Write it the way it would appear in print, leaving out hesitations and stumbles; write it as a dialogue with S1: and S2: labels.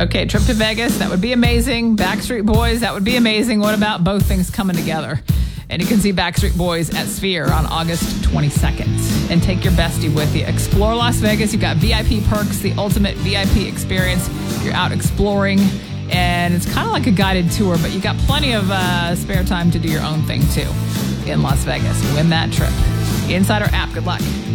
S1: Okay, trip to Vegas, that would be amazing. Backstreet Boys, that would be amazing. What about both things coming together? And you can see Backstreet Boys at Sphere on August 22nd. And take your bestie with you. Explore Las Vegas. You've got VIP perks, the ultimate VIP experience. You're out exploring, and it's kind of like a guided tour, but you got plenty of spare time to do your own thing, too, in Las Vegas. Win that trip. Insider app. Good luck.